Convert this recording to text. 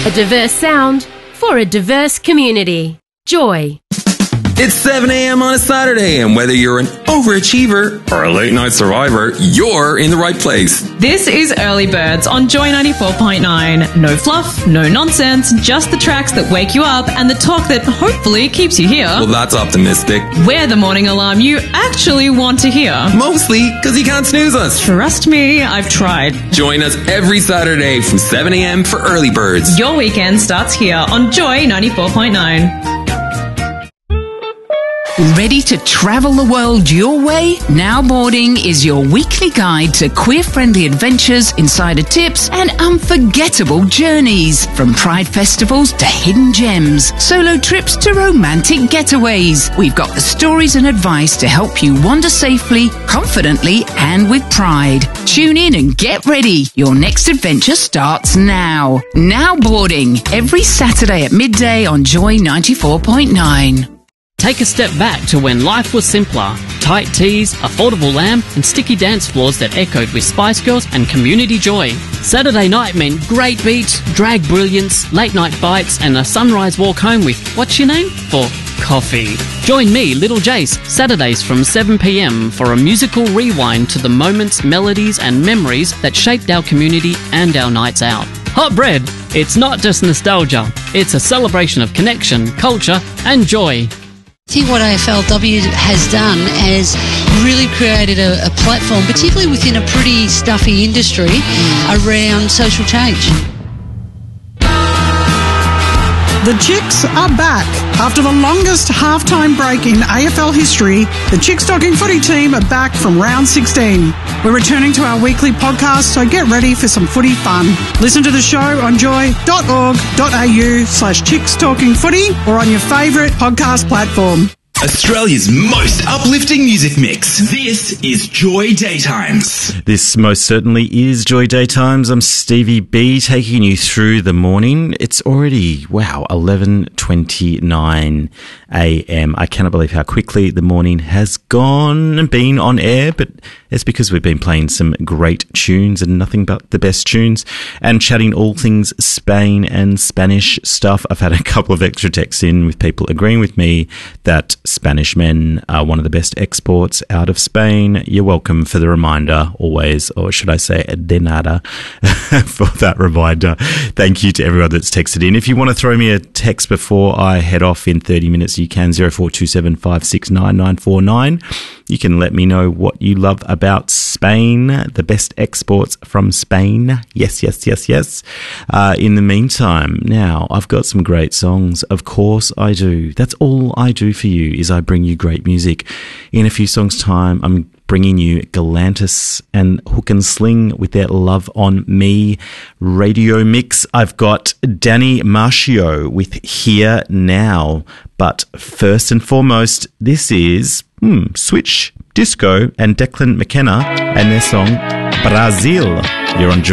A diverse sound for a diverse community. Joy. It's 7 a.m. on a Saturday, and whether you're an overachiever or a late-night survivor, you're in the right place. This is Early Birds on Joy 94.9. No fluff, no nonsense, just the tracks that wake you up and the talk that hopefully keeps you here. Well, that's optimistic. We're the morning alarm you actually want to hear. Mostly because you can't snooze us. Trust me, I've tried. Join us every Saturday from 7 a.m. for Early Birds. Your weekend starts here on Joy 94.9. Ready to travel the world your way? Now Boarding is your weekly guide to queer-friendly adventures, insider tips, and unforgettable journeys. From pride festivals to hidden gems, solo trips to romantic getaways. We've got the stories and advice to help you wander safely, confidently, and with pride. Tune in and get ready. Your next adventure starts now. Now Boarding, every Saturday at midday on Joy 94.9. Take a step back to when life was simpler. Tight tees, affordable lamb, and sticky dance floors that echoed with Spice Girls and community joy. Saturday night meant great beats, drag brilliance, late night bites, and a sunrise walk home with, what's your name? For coffee. Join me, Little Jace, Saturdays from 7 p.m. for a musical rewind to the moments, melodies, and memories that shaped our community and our nights out. Hot Bread, it's not just nostalgia, it's a celebration of connection, culture, and joy. I think what AFLW has done is really created a platform, particularly within a pretty stuffy industry, around social change. The Chicks are back. After the longest halftime break in AFL history, the Chicks Talking Footy team are back from round 16. We're returning to our weekly podcast, so get ready for some footy fun. Listen to the show on joy.org.au/Chicks Talking Footy or on your favourite podcast platform. Australia's most uplifting music mix. This is Joy Daytimes. This most certainly is Joy Daytimes. I'm Stevie B, taking you through the morning. It's already, 11:29 a.m. I cannot believe how quickly the morning has gone and been on air, but it's because we've been playing some great tunes and nothing but the best tunes and chatting all things Spain and Spanish stuff. I've had a couple of extra texts in with people agreeing with me that Spanish men are one of the best exports out of Spain. You're welcome for the reminder always, or should I say de nada for that reminder. Thank you to everyone that's texted in. If you want to throw me a text before I head off in 30 minutes, you can 0427 569 949. You can let me know what you love about Spain, the best exports from Spain. Yes. In the meantime, now I've got some great songs. Of course I do. That's all I do for you, is I bring you great music. In a few songs' time, I'm bringing you Galantis and Hook and Sling with their Love on Me radio mix. I've got Danny Marcio with Here Now. But first and foremost, this is Switch, Disco and Declan McKenna and their song Brazil. You're on Joy